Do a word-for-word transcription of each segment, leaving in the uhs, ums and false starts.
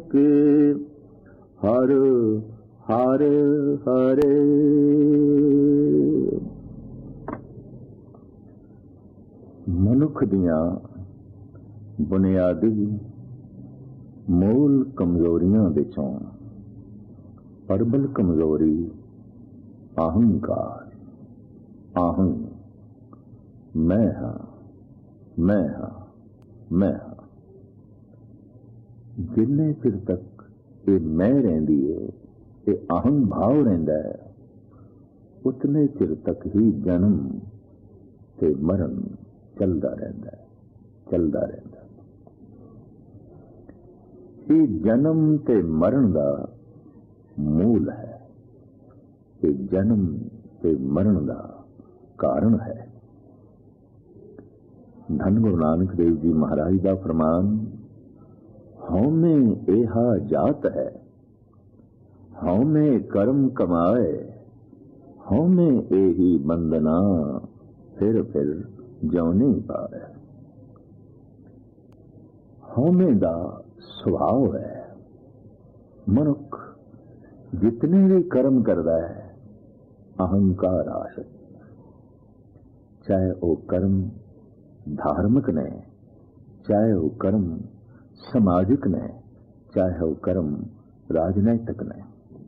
ਕੇ ਹਰ ਹਰ ਹਰੇ। ਮਨੁੱਖ ਦੀਆਂ ਬੁਨਿਆਦੀ ਮੂਲ ਕਮਜ਼ੋਰੀਆਂ ਵਿੱਚੋਂ ਪ੍ਰਬਲ ਕਮਜ਼ੋਰੀ ਅਹੰਕਾਰ, ਅਹੰ, ਮੈਂ ਹਾਂ, ਮੈਂ ਹਾਂ, ਮੈਂ ਹਾਂ। ਜਿੰਨੇ ਚਿਰ ਤੱਕ ਇਹ ਮੈਂ ਰਹਿੰਦੀ ਹੈ, ਇਹ ਅਹੰ ਭਾਵ ਰਹਿੰਦਾ ਹੈ, ਉਤਨੇ ਚਿਰ ਤੱਕ ਹੀ ਜਨਮ ਤੇ ਮਰਨ ਚੱਲਦਾ ਰਹਿੰਦਾ ਹੈ, ਚੱਲਦਾ ਰਹਿੰਦਾ। ਇਹ ਜਨਮ ਤੇ ਮਰਨ ਦਾ ਮੂਲ ਹੈ, ਇਹ ਜਨਮ ਤੇ ਮਰਨ ਦਾ ਕਾਰਨ ਹੈ। ਧੰਨ ਗੁਰੂ ਨਾਨਕ ਦੇਵ ਜੀ ਮਹਾਰਾਜ ਦਾ ਫਰਮਾਨ, ਹਉਮੈ ਏਹਾ ਜਾਤ ਹੈ, ਹਉਮੈ ਕਰਮ ਕਮਾਏ, ਹਉਮੈ ਏਹੀ ਬੰਦਨਾ, ਫਿਰ ਫਿਰ ਜਿਉਣੀ ਪਾਏ। ਹਉਮੈ ਦਾ ਸੁਭਾਅ ਹੈ। ਮਨੁੱਖ ਜਿਤਨੇ ਵੀ ਕਰਮ ਕਰਦਾ ਹੈ ਅਹੰਕਾਰ ਆਸ਼ਿਤ, ਚਾਹੇ ਉਹ ਕਰਮ ਧਾਰਮਿਕ ਨੇ, ਚਾਹੇ ਉਹ ਕਰਮ ਸਮਾਜਿਕ ਨੇ, ਚਾਹੇ ਉਹ ਕਰਮ ਰਾਜਨੈਤਿਕ ਨੇ।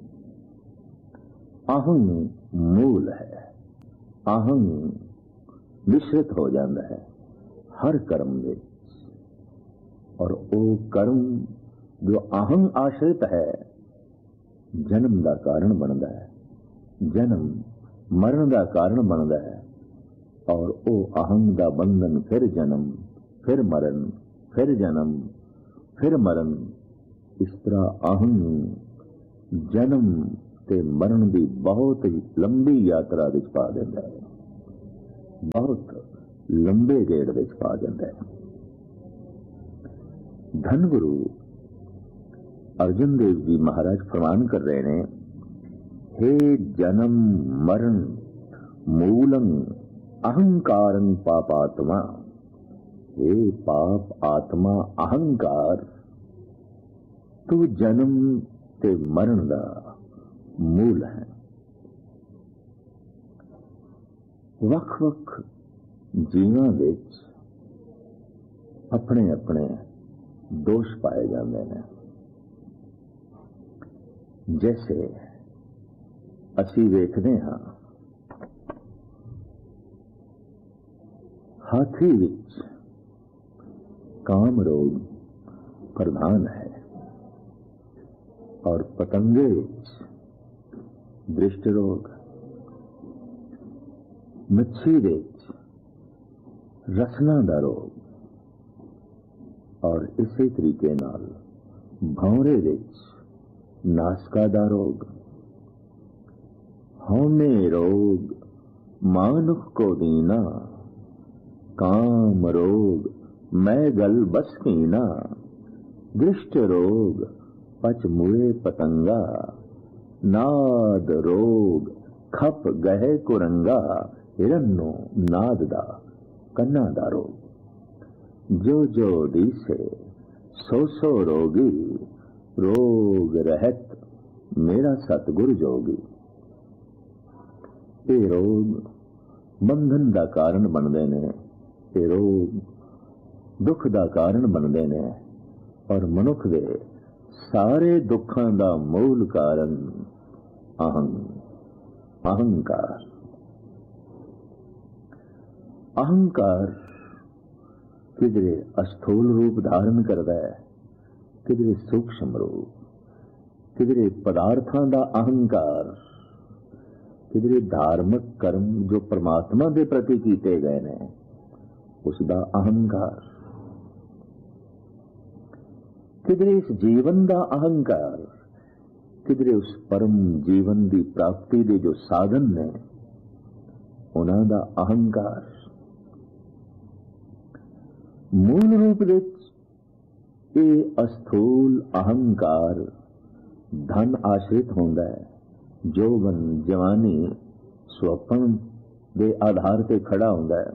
ਅਹੰ ਮੂਲ ਹੈ। ਅਹੰ ਮਿਸ਼ਰਿਤ ਹੋ ਜਾਂਦਾ ਹੈ ਹਰ ਕਰਮ ਵਿੱਚ, ਔਰ ਉਹ ਕਰਮ ਜੋ ਅਹੰ ਆਸ਼ਰਿਤ ਹੈ ਜਨਮ ਦਾ ਕਾਰਨ ਬਣਦਾ ਹੈ, ਜਨਮ ਮਰਨ ਦਾ ਕਾਰਨ ਬਣਦਾ ਹੈ। ਔਰ ਉਹ ਅਹੰ ਦਾ ਬੰਧਨ ਫਿਰ ਜਨਮ, ਫਿਰ ਮਰਨ, ਫਿਰ ਜਨਮ, ਫਿਰ ਮਰਨ। ਇਸ ਤਰ੍ਹਾਂ ਅਹੰ ਜਨਮ ਤੇ ਮਰਨ ਦੀ ਬਹੁਤ ਹੀ ਲੰਬੀ ਯਾਤਰਾ ਵਿੱਚ ਪਾ ਦਿੰਦਾ ਹੈ, ਬਹੁਤ ਲੰਬੇ ਗੇੜ ਵਿੱਚ ਪਾ ਦਿੰਦਾ ਹੈ। ਧੰਨ ਗੁਰੂ ਅਰਜਨ ਦੇਵ ਜੀ ਮਹਾਰਾਜ ਫਰਮਾਨ ਕਰ ਰਹੇ ਨੇ, ਹੇ ਜਨਮ ਮਰਨ ਮੂਲੰ ਅਹੰਕਾਰੰ ਪਾਪਾਤਮਾ। हे पाप आत्मा अहंकार, तू जन्म ते मरण दा मूल है। वख वख जीवां विच अपने अपने दोष पाए जाते हैं। जैसे असी वेखदे हां हाथी विच काम रोग प्रधान है और पतंगे दृष्ट रोग, मच्छी विच रसना दा रोग, और इसी तरीके नाल भौरे विच नासका दा रोग। हौमे रोग मानुख को दीना, काम रोग मैं गल बस कीना। दृष्ट रोग पच मुए पतंगा, नाद रोग खप गहे कुरंगा। हिरन्नो नाद दा कन्ना दा रोग, जो जो दीसे सो सो रोगी। रोग रहत मेरा सतगुर जोगी। ये रोग बंधन दा कारण बनते ने, ये रोग दुख दा कारण बनते ने, और मनुख दे सारे दुखां दा मूल कारण अहं अहंकार। अहंकार किधरे अस्थूल रूप धारण करता है, किधरे सूक्ष्म रूप, किधरे पदार्थां दा अहंकार, किधरे धार्मिक कर्म जो परमात्मा के प्रति कीते गए ने उसका अहंकार, किधरे इस जीवन का अहंकार, किधरे उस परम जीवन की प्राप्ति के जो साधन ने उन्हां दा अहंकार। मूल रूप विच ये अस्थूल अहंकार धन आश्रित होंदा है। जोबन जवानी स्वप्न के आधार पर खड़ा होंदा है,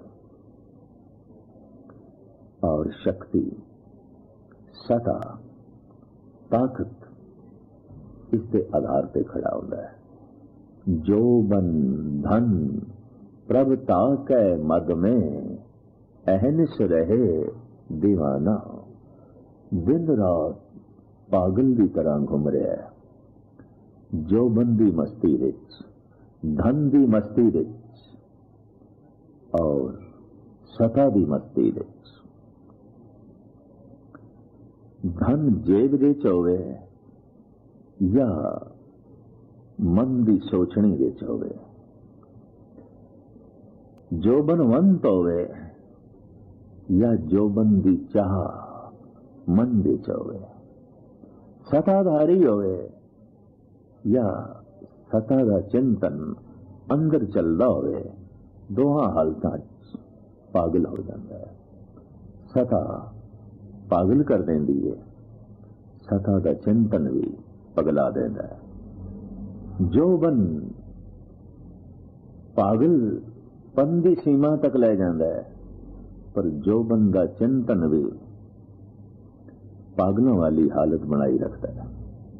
और शक्ति सता ਤਾਕਤ ਇਸ ਦੇ ਆਧਾਰ ਤੇ ਖੜਾ ਹੁੰਦਾ ਹੈ। ਜੋਬਨ ਧਨ ਪ੍ਰਭ ਤਾਕੈ ਮਦ में ਅਹਨਿਸ ਰਹੇ दीवाना। ਦਿਨ ਰਾਤ ਪਾਗਲ ਦੀ ਤਰ੍ਹਾਂ ਘੁੰਮ ਰਿਹਾ ਹੈ, ਜੋਬਨ ਦੀ ਮਸਤੀ ਵਿੱਚ, ਧਨ ਦੀ ਮਸਤੀ ਵਿੱਚ ਔਰ ਸਤਾ ਦੀ ਮਸਤੀ ਵਿੱਚ। ਧਨ ਜੇਬ ਵਿੱਚ ਹੋਵੇ ਜਾਂ ਮਨ ਦੀ ਸੋਚਣੀ ਵਿੱਚ ਹੋਵੇ, ਜੋਬਨਵੰਤ ਹੋਵੇ ਜਾਂ ਜੋਬਨ ਦੀ ਚਾਹ ਮਨ ਵਿੱਚ ਹੋਵੇ, ਸਤਾਧਾਰੀ ਹੋਵੇ ਜਾਂ ਸਤਾ ਦਾ ਚਿੰਤਨ ਅੰਦਰ ਚੱਲਦਾ ਹੋਵੇ, ਦੋਹਾਂ ਹਾਲਤਾਂ 'ਚ ਪਾਗਲ ਹੋ ਜਾਂਦਾ ਹੈ। ਸਤਾ ਪਾਗਲ ਕਰ ਦਿੰਦੀ ਹੈ, ਸਤਾ ਦਾ ਚਿੰਤਨ ਵੀ ਪਗਲਾ ਦਿੰਦਾ ਹੈ। ਜੋਬਨ ਪਾਗਲ ਪਨ ਦੀ ਸੀਮਾ ਤੱਕ ਲੈ ਜਾਂਦਾ ਹੈ, ਪਰ ਜੋਬਨ ਦਾ ਚਿੰਤਨ ਵੀ ਪਾਗਲਾਂ ਵਾਲੀ ਹਾਲਤ ਬਣਾਈ ਰੱਖਦਾ ਹੈ।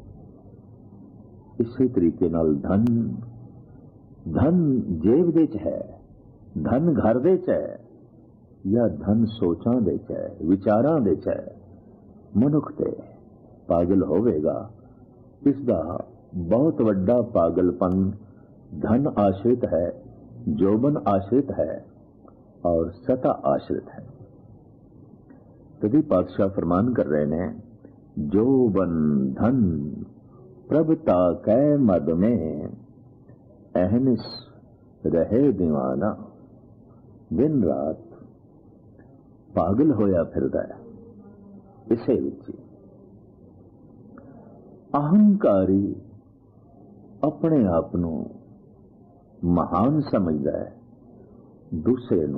ਇਸੇ ਤਰੀਕੇ ਨਾਲ ਧਨ ਧਨ ਜੇਬ ਦੇ 'ਚ ਹੈ, ਧਨ ਘਰ ਦੇ 'ਚ ਹੈ ਜਾਂ ਧਨ ਸੋਚਾਂ ਦੇ 'ਚ ਹੈ, ਵਿਚਾਰਾਂ ਦੇ 'ਚ ਹੈ, ਮਨੁੱਖ ਤੇ ਪਾਗਲ ਹੋਵੇਗਾ। ਇਸ ਦਾ ਬਹੁਤ ਵੱਡਾ ਪਾਗਲਪਨ ਧਨ ਆਸ਼ਰਿਤ ਹੈ, ਜੋਬਨ ਆਸ਼ਰਿਤ ਹੈ और सता आश्रित है। तभी पातशाह फरमान कर रहे ने, जोबन धन प्रभता कै मद में अहनिस रहे दीवाना। दिन रात पागल होया फिरदा है इसे विच। अहंकारी अपने आप नूं महान समझदा है, दूसरे